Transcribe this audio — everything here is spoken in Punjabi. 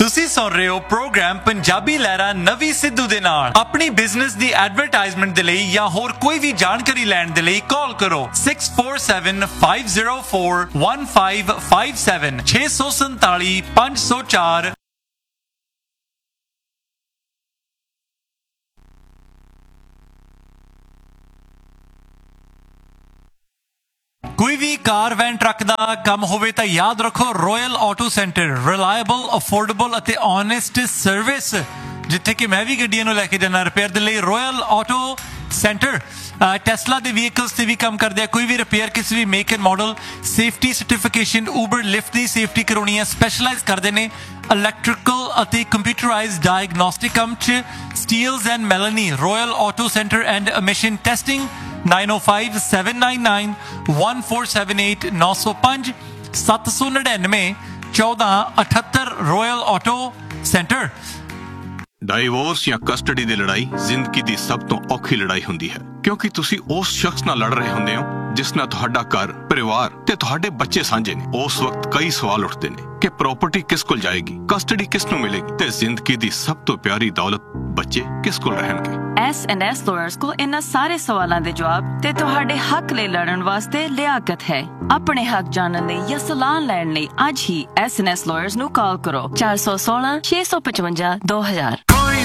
ਤੁਸੀਂ ਸੁਣ ਰਹੇ ਹੋ ਪ੍ਰੋਗਰਾਮ ਪੰਜਾਬੀ ਲਹਿਰਾ ਨਵੀਂ ਸਿੱਧੂ ਦੇ ਨਾਲ। ਆਪਣੀ ਬਿਜ਼ਨਸ ਦੀ ਐਡਵਰਟਾਈਜ਼ਮੈਂਟ ਦੇ ਲਈ ਜਾਂ ਹੋਰ ਕੋਈ ਵੀ ਜਾਣਕਾਰੀ ਲੈਣ ਦੇ ਲਈ ਕਾਲ ਕਰੋ 6475041557 647 504। ਕੋਈ ਵੀ ਕਾਰ ਵੈਨ ਟਰੱਕ ਦਾ ਕੰਮ ਹੋਵੇ ਤਾਂ ਯਾਦ ਰੱਖੋ royal auto centre, reliable, affordable ਅਤੇ ਓਨੈਸਟ ਸਰਵਿਸ। ਜਿੱਥੇ ਕਿ ਮੈਂ ਵੀ ਗੱਡੀਆਂ ਨੂੰ ਲੈ ਕੇ ਜਾਣਾ ਰਿਪੇਅਰ ਦੇ ਲਈ, ਰੋਇਲ ਆਟੋ ਸੈਂਟਰ। ਟੈਸਲਾ ਦੇ ਵਹੀਕਲਸ ਤੇ ਵੀ ਕੰਮ ਕਰਦੇ ਆ। ਕੋਈ ਵੀ ਰਿਪੇਅਰ ਕਿਸੇ ਵੀ make and model, safety certification, Uber lift the safety ਕਰਵਾਉਣੀ ਹੈ, ਸਪੈਸ਼ਲਾਈਜ਼ ਕਰਦੇ ਨੇ ਇਲੈਕਟ੍ਰੀਕਲ ਅਤੇ ਕੰਪਿਊਟਰਾਈਜ਼ਡ ਡਾਇਗਨੋਸਟਿਕ ਕੰਮ 'ਚ। Steeles and ਮੈਲਨੀ, royal auto centre and emission testing 9057991478 905 799 1478 royal auto centre. Divorce ਜਾਂ ਕਸਟਡੀ ਦੀ ਲੜਾਈ ਜ਼ਿੰਦਗੀ ਦੀ ਸਭ ਤੋਂ ਔਖੀ ਲੜਾਈ ਹੁੰਦੀ ਹੈ, ਕਿਉਂਕਿ ਤੁਸੀਂ ਉਸ ਸ਼ਖਸ ਨਾਲ ਲੜ ਰਹੇ ਹੁੰਦੇ ਹੋ ਜਿਸ ਨਾਲ ਤੁਹਾਡਾ ਘਰ, ਪਰਿਵਾਰ ਤੇ ਤੁਹਾਡੇ ਬੱਚੇ ਸਾਂਝੇ ਨੇ। ਉਸ ਵਕਤ ਕਈ ਸਵਾਲ ਉੱਠਦੇ ਨੇ ਕਿ ਪ੍ਰਾਪਰਟੀ ਕਿਸ ਕੋਲ ਜਾਏਗੀ, ਕਸਟਡੀ ਕਿਸ ਨੂੰ ਮਿਲੇਗੀ ਤੇ ਜ਼ਿੰਦਗੀ ਦੀ ਸਭ ਤੋਂ ਪਿਆਰੀ ਦੌਲਤ ਬੱਚੇ ਕਿਸ ਕੋਲ ਰਹਿਣਗੇ। S&S ਲਾਇਰਸ ਕੋਲ ਇਹਨਾਂ ਸਾਰੇ ਸਵਾਲਾਂ ਦੇ ਜਵਾਬ ਤੇ ਤੁਹਾਡੇ ਹੱਕ ਲਈ ਲੜਨ ਵਾਸਤੇ ਲਿਆਕਤ ਹੈ। ਆਪਣੇ ਹੱਕ ਜਾਣਨ ਲਈ ਜਾਂ ਸਲਾਹ ਲੈਣ ਲਈ ਅੱਜ ਹੀ S&S ਲਾਇਰਸ ਨੂੰ ਕਾਲ ਕਰੋ 416 655 2000। ਕੋਈ